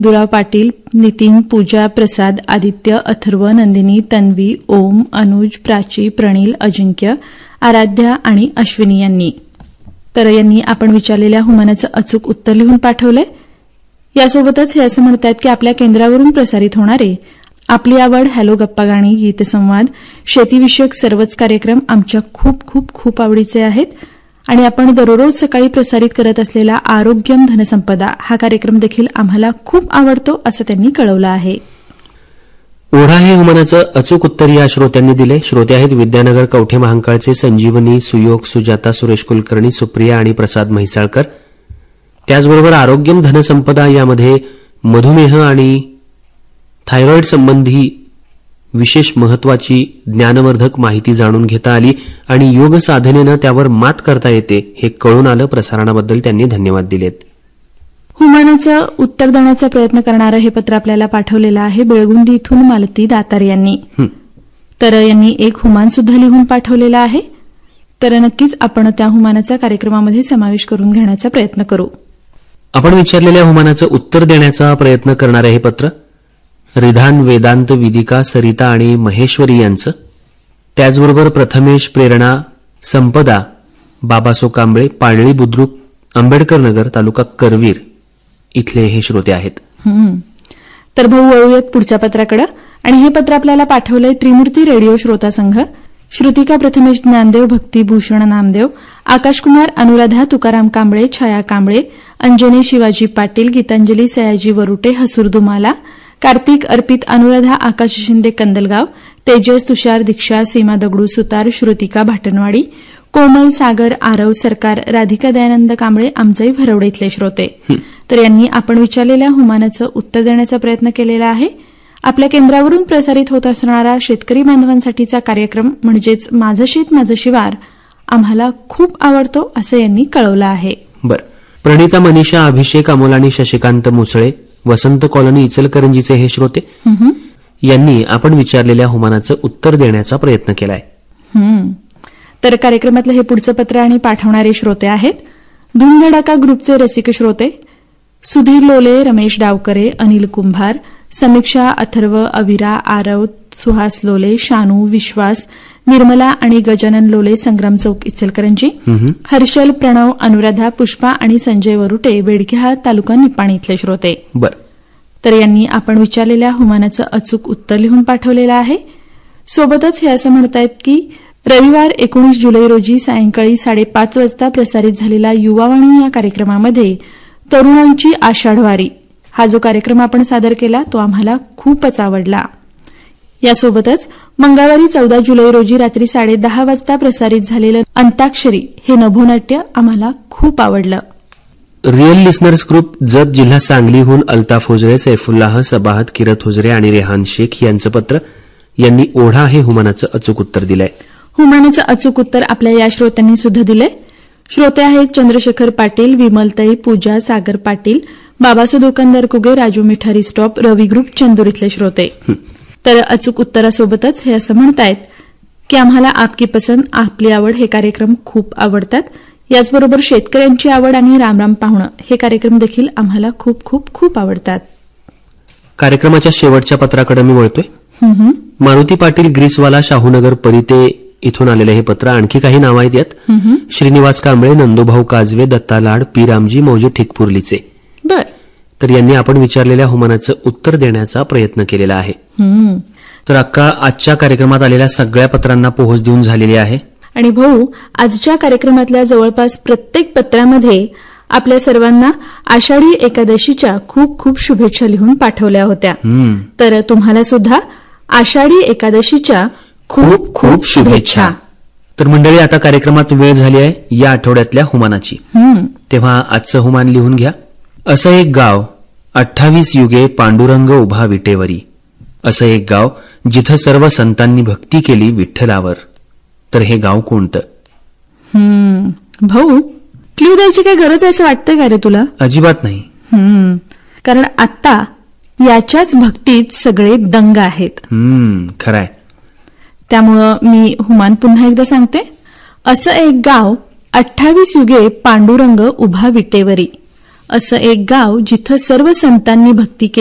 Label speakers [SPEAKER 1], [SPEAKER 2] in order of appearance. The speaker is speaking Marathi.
[SPEAKER 1] दुराव पाटील, नितीन, पूजा, प्रसाद, आदित्य, अथर्व, नंदिनी, तन्वी, ओम, अनुज, प्राची, प्रणील, अजिंक्य, आराध्या आणि अश्विनी यांनी. तर यांनी आपण विचारलेल्या हुमानाचं अचूक उत्तर लिहून पाठवलंय. यासोबतच हे असं म्हणतात की आपल्या केंद्रावरून प्रसारित होणारे आपली आवड, हॅलो गप्पा गाणी, गीतसंवाद, शेतीविषयक सर्वच कार्यक्रम आमच्या खूप खूप खूप आवडीचे आहेत आणि आपण दररोज सकाळी प्रसारित करत असलेला आरोग्यम धनसंपदा हा कार्यक्रम देखील आम्हाला खूप आवडतो असं त्यांनी कळवलं आहे.
[SPEAKER 2] ओढा हे हुमानाचं अचूक उत्तर या श्रोत्यांनी दिले. श्रोते आहेत विद्यानगर कवठे महांकाळचे संजीवनी, सुयोग, सुजाता, सुरेश कुलकर्णी, सुप्रिया आणि प्रसाद म्हैसाळकर. त्याचबरोबर आरोग्यम धनसंपदा यामध्ये मधुमेह आणि थायरॉइड संबंधी विशेष महत्वाची ज्ञानवर्धक माहिती जाणून घेता आली आणि योग साधनेनं त्यावर मात करता येते हे कळून आलं. प्रसारणाबद्दल त्यांनी धन्यवाद दिलेत.
[SPEAKER 1] हुमानाचं उत्तर देण्याचा प्रयत्न करणारं हे पत्र आपल्याला पाठवलेलं आहे बेळगुंदी इथून मालती दातार यांनी. तर यांनी एक हुमान सुद्धा लिहून पाठवलेला आहे. तर नक्कीच आपण त्या हुमानाचा कार्यक्रमामध्ये समावेश करून घेण्याचा प्रयत्न करू.
[SPEAKER 2] आपण विचारलेल्या हुमानाचं उत्तर देण्याचा प्रयत्न करणारे हे पत्र रिधान, वेदांत, विदिका, सरिता आणि महेश्वरी यांचं. त्याचबरोबर प्रथमेश, प्रेरणा, संपदा, बाबासो कांबळे, पाळली बुद्रुक, आंबेडकर नगर, तालुका करवीर इथले हे श्रोते आहेत.
[SPEAKER 1] तर भाऊ वळूयात पुढच्या पत्राकडे. आणि हे पत्र आपल्याला पाठवलंय त्रिमूर्ती रेडिओ श्रोता संघ. श्रुतिका प्रथमेश ज्ञानदेव, भक्तीभूषण नामदेव, आकाशकुमार, अनुराधा तुकाराम कांबळे, छाया कांबळे, अंजनी शिवाजी पाटील, गीतांजली सयाजी वरुटे, हसूर दुमाला, कार्तिक, अर्पित, अनुराधा आकाश शिंदे कंदलगाव, तेजस, तुषार, दीक्षा, सीमा दगडू सुतार, श्रुतिका भाटनवाडी, कोमल, सागर, आरव सरकार, राधिका दयानंद कांबळे, आमचाई भरवडे इथले श्रोते. तर यांनी आपण विचारलेल्या हुमानाचं उत्तर देण्याचा प्रयत्न केलेला आहे. आपल्या केंद्रावरून प्रसारित होत असणारा शेतकरी बांधवांसाठीचा कार्यक्रम म्हणजेच माझं शेत माझं शिवार आम्हाला खूप आवडतो असं यांनी कळवलं आहे.
[SPEAKER 2] बरं. प्रणिता, मनीषा, अभिषेक, अमोल आणि शशिकांत मुसळे, वसंत कॉलनी, इचलकरंजीचे हे श्रोते यांनी आपण विचारलेल्या हुमानाचं उत्तर देण्याचा प्रयत्न केलाय.
[SPEAKER 1] तर कार्यक्रमातलं हे पुढचं पत्र आणि पाठवणारे श्रोते आहेत धूमधडाका ग्रुपचे रसिक श्रोते सुधीर लोले, रमेश डावकरे, अनिल कुंभार, समीक्षा, अथर्व, अविरा, आरव, सुहास लोले, शानू, विश्वास, निर्मला आणि गजानन लोले, संग्राम चौक, इचलकरंजी, हर्षल, प्रणव, अनुराधा, पुष्पा आणि संजय वरुटे, बेडकिहा, तालुका निपाणी इथले श्रोते. तर यांनी आपण विचारलेल्या हुमानाचं अचूक उत्तर लिहून पाठवलेलं आहे. सोबतच हे असं म्हणतायत की रविवार 19 जुलै रोजी सायंकाळी 5:30 वाजता प्रसारित झालेला युवावाणी या कार्यक्रमामध्ये तरुणांची आषाढवारी हा जो कार्यक्रम आपण सादर केला तो आम्हाला खूपच आवडला. यासोबतच मंगळवारी 14 जुलै रोजी रात्री 10:30 वाजता प्रसारित झालेलं अंताक्षरी हे नभोनाट्य आम्हाला खूप आवडलं.
[SPEAKER 2] रिअल लिस्नर्स ग्रुप जत, जिल्हा सांगलीहून अल्ताफ हुजरे, सैफुल्लाह, सबाहत, किरत हुजरे आणि रेहान शेख यांचं पत्र. यांनी ओढा हे हुमानाचं अचूक उत्तर दिलंय.
[SPEAKER 1] हुमानाचं अचूक उत्तर आपल्या या श्रोत्यांनी सुद्धा दिलंय. श्रोते आहेत चंद्रशेखर पाटील, विमलताई, पूजा, सागर पाटील, बाबासो दुकानदार कुगे, राजू मिठारी स्टॉप, रवी ग्रुप, चंदूर इथले श्रोते. तर अचूक उत्तरासोबतच हे असं म्हणतायत की आम्हाला आपकी पसंत, आपली आवड हे कार्यक्रम खूप आवडतात. याचबरोबर शेतकऱ्यांची आवड आणि रामराम पाहुणं हे कार्यक्रम देखील आम्हाला खूप खूप खूप आवडतात.
[SPEAKER 2] कार्यक्रमाच्या शेवटच्या पत्राकडे मी वळतोय. मारुती पाटील, ग्रीसवाला, शाहूनगर, परिते इथून आलेलं हे पत्र. आणखी काही नावं आहेत यात. श्रीनिवास कांबळे, नंदूभाऊ काजवे, दत्ता लाड, पी रामजी, मौजे ठिकपुर्लीचे. तर यांनी आपण विचारलेल्या हुमानाचं उत्तर देण्याचा प्रयत्न केलेला आहे. तर अक्का आजच्या कार्यक्रमात आलेल्या सगळ्या पत्रांना पोहोच देऊन झालेली आहे.
[SPEAKER 1] आणि भाऊ आजच्या कार्यक्रमातल्या जवळपास प्रत्येक पत्रामध्ये आपल्या सर्वांना आषाढी एकादशीच्या खूप खूप शुभेच्छा लिहून पाठवल्या होत्या. तर तुम्हाला सुद्धा आषाढी एकादशीच्या खूप खूप शुभेच्छा.
[SPEAKER 2] तर मंडळी आता कार्यक्रमात वेळ झाली आहे या आठवड्यातल्या हुमानाची. तेव्हा आजचं हुमान लिहून घ्या. असं एक गाव 28 युगे पांडुरंग उभा विटेवरी. असं एक गाव जिथं सर्व संतांनी भक्ती केली विठ्ठलावर. तर हे गाव कोणतं?
[SPEAKER 1] भाऊ क्ल्यू द्यायची काय गरज आहे असं वाटतंय का रे तुला?
[SPEAKER 2] अजिबात नाही.
[SPEAKER 1] कारण आता याच्याच भक्तीत सगळे दंग आहेत.
[SPEAKER 2] खरंय.
[SPEAKER 1] त्यामुळं मी हुमान पुन्हा एकदा सांगते. असं एक गाव 28 युगे पांडुरंग उभा विटेवरी. असं एक गाव जिथं सर्व संतांनी भक्ती केली